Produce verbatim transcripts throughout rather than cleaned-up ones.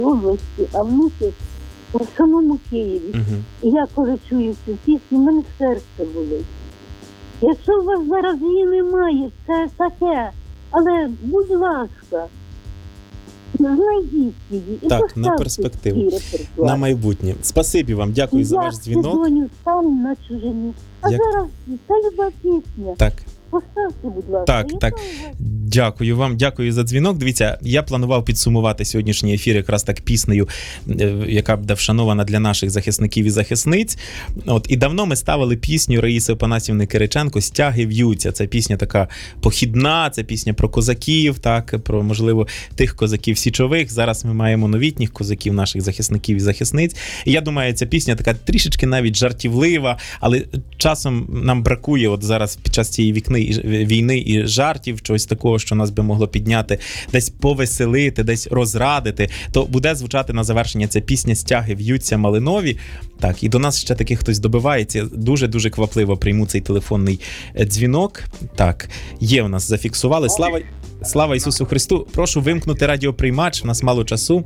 області, а внуки у самому Києві. Угу. І я коли чую цю пісню, в мене серце болить. Якщо у вас зараз її немає, це таке, але будь ласка, знайдіть її і Так, поставте на перспективу, свій репертуар. на майбутнє. Спасибі вам, дякую за Я ваш дзвінок. подзвоню там на чужині. А Як- зараз це люба пісня. Так. Поставте, будь ласка. Так, яка так. у вас? Дякую вам, дякую за дзвінок. Дивіться, я планував підсумувати сьогоднішній ефір якраз так піснею, е, яка буде вшанована для наших захисників і захисниць. От, і давно ми ставили пісню Раїси Опанасівни Кириченко «Стяги в'ються». Це пісня така похідна, це пісня про козаків, так, про, можливо, тих козаків січових. Зараз ми маємо новітніх козаків, наших захисників і захисниць. І я думаю, ця пісня така трішечки навіть жартівлива, але часом нам бракує от зараз під час цієї вікни, війни і жартів, чогось такого, що нас би могло підняти, десь повеселити, десь розрадити, то буде звучати на завершення ця пісня «Стяги в'ються малинові». Так, і до нас ще таких хтось добивається. Дуже-дуже квапливо прийму цей телефонний дзвінок. Так, є у нас, зафіксували. Слава, слава Ісусу Христу. Прошу вимкнути радіоприймач, у нас мало часу.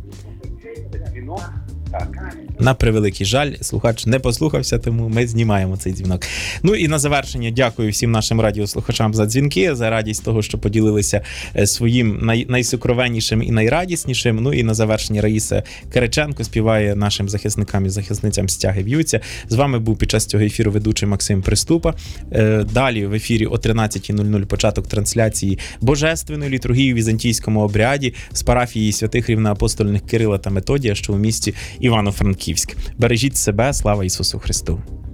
На превеликий жаль, слухач не послухався, тому ми знімаємо цей дзвінок. Ну і на завершення дякую всім нашим радіослухачам за дзвінки, за радість того, що поділилися своїм най- найсукровеннішим і найрадіснішим. Ну і на завершення Раїса Кириченко співає нашим захисникам і захисницям «Стяги в'ються». З вами був під час цього ефіру ведучий Максим Приступа. Далі в ефірі о тринадцятій нуль нуль початок трансляції Божественної літургії у візантійському обряді з парафії святих рівноапостольних Кирила та Методія, що у місті Івано-Франківськ. Бережіть себе, слава Ісусу Христу!